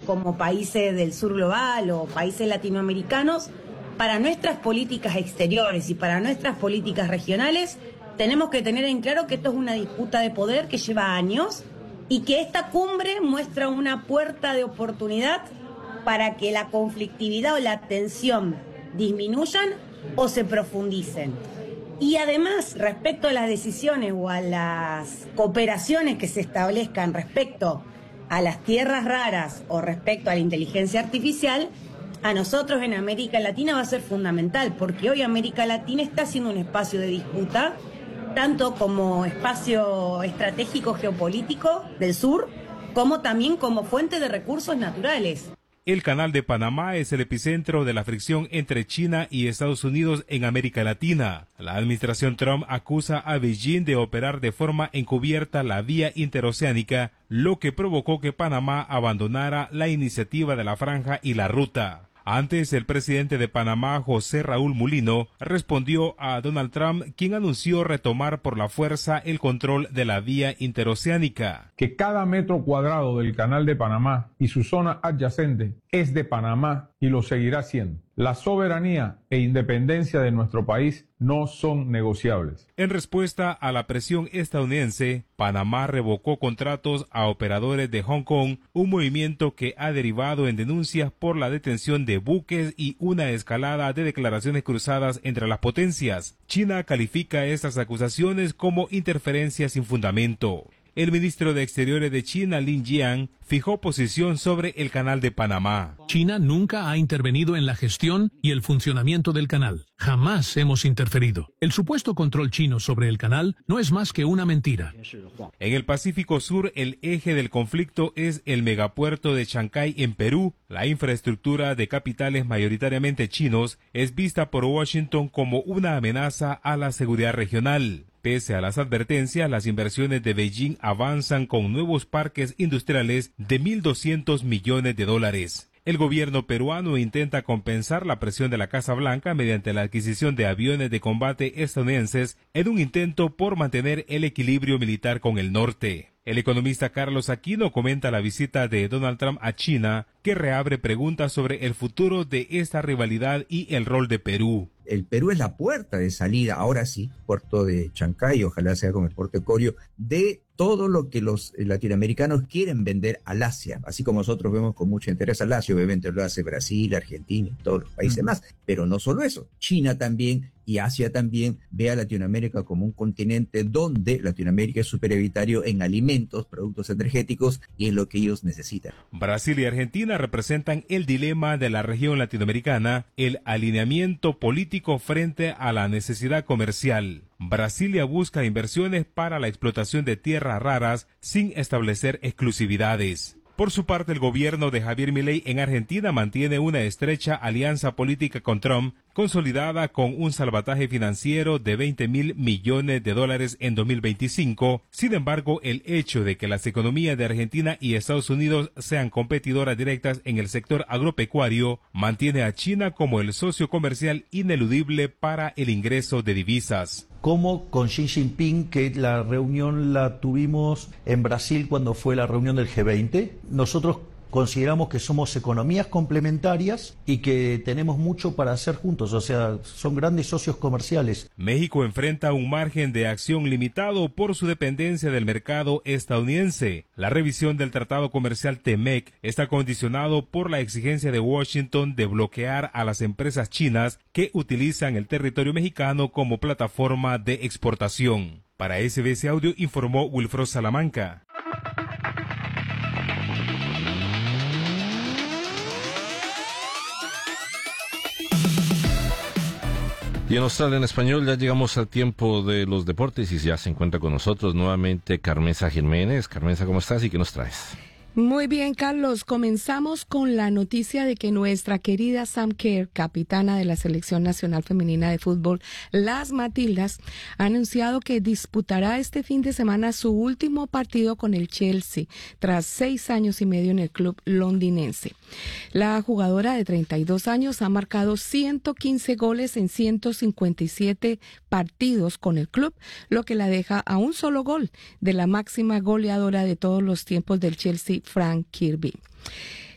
como países del sur global o países latinoamericanos, para nuestras políticas exteriores y para nuestras políticas regionales, tenemos que tener en claro que esto es una disputa de poder que lleva años y que esta cumbre muestra una puerta de oportunidad para que la conflictividad o la tensión disminuyan o se profundicen. Y además, respecto a las decisiones o a las cooperaciones que se establezcan respecto a las tierras raras o respecto a la inteligencia artificial, a nosotros en América Latina va a ser fundamental, porque hoy América Latina está siendo un espacio de disputa, tanto como espacio estratégico geopolítico del sur, como también como fuente de recursos naturales. El Canal de Panamá es el epicentro de la fricción entre China y Estados Unidos en América Latina. La administración Trump acusa a Beijing de operar de forma encubierta la vía interoceánica, lo que provocó que Panamá abandonara la iniciativa de la franja y la ruta. Antes, el presidente de Panamá, José Raúl Mulino, respondió a Donald Trump, quien anunció retomar por la fuerza el control de la vía interoceánica. Que cada metro cuadrado del Canal de Panamá y su zona adyacente es de Panamá y lo seguirá siendo. La soberanía e independencia de nuestro país no son negociables. En respuesta a la presión estadounidense, Panamá revocó contratos a operadores de Hong Kong, un movimiento que ha derivado en denuncias por la detención de buques y una escalada de declaraciones cruzadas entre las potencias. China califica estas acusaciones como interferencia sin fundamento. El ministro de Exteriores de China, Lin Jian, fijó posición sobre el Canal de Panamá. China nunca ha intervenido en la gestión y el funcionamiento del canal. Jamás hemos interferido. El supuesto control chino sobre el canal no es más que una mentira. En el Pacífico Sur, el eje del conflicto es el megapuerto de Chancay en Perú. La infraestructura de capitales mayoritariamente chinos es vista por Washington como una amenaza a la seguridad regional. Pese a las advertencias, las inversiones de Beijing avanzan con nuevos parques industriales de $1.200 millones. El gobierno peruano intenta compensar la presión de la Casa Blanca mediante la adquisición de aviones de combate estadounidenses en un intento por mantener el equilibrio militar con el norte. El economista Carlos Aquino comenta la visita de Donald Trump a China, que reabre preguntas sobre el futuro de esta rivalidad y el rol de Perú. El Perú es la puerta de salida, ahora sí, puerto de Chancay, ojalá sea con el puerto de Corio, de todo lo que los latinoamericanos quieren vender al Asia, así como nosotros vemos con mucho interés al Asia, obviamente lo hace Brasil, Argentina y todos los países más, pero no solo eso, China también y Asia también ve a Latinoamérica como un continente donde Latinoamérica es superavitario en alimentos, productos energéticos y en lo que ellos necesitan. Brasil y Argentina representan el dilema de la región latinoamericana, el alineamiento político frente a la necesidad comercial. Brasilia busca inversiones para la explotación de tierras raras sin establecer exclusividades. Por su parte, el gobierno de Javier Milei en Argentina mantiene una estrecha alianza política con Trump, consolidada con un salvataje financiero de $20.000 millones en 2025. Sin embargo, el hecho de que las economías de Argentina y Estados Unidos sean competidoras directas en el sector agropecuario mantiene a China como el socio comercial ineludible para el ingreso de divisas. Como con Xi Jinping, que la reunión la tuvimos en Brasil cuando fue la reunión del G20. Nosotros consideramos que somos economías complementarias y que tenemos mucho para hacer juntos, o sea, son grandes socios comerciales. México enfrenta un margen de acción limitado por su dependencia del mercado estadounidense. La revisión del Tratado Comercial TEMEC está condicionado por la exigencia de Washington de bloquear a las empresas chinas que utilizan el territorio mexicano como plataforma de exportación. Para SBS Audio informó Wilfredo Salamanca. Y en Australia en Español ya llegamos al tiempo de los deportes y ya se encuentra con nosotros nuevamente Carmenza Jiménez. Carmenza, ¿cómo estás y qué nos traes? Muy bien, Carlos. Comenzamos con la noticia de que nuestra querida Sam Kerr, capitana de la Selección Nacional Femenina de Fútbol, las Matildas, ha anunciado que disputará este fin de semana su último partido con el Chelsea, tras 6 años y medio en el club londinense. La jugadora de 32 años ha marcado 115 goles en 157 partidos con el club, lo que la deja a un solo gol de la máxima goleadora de todos los tiempos del Chelsea, Frank Kirby.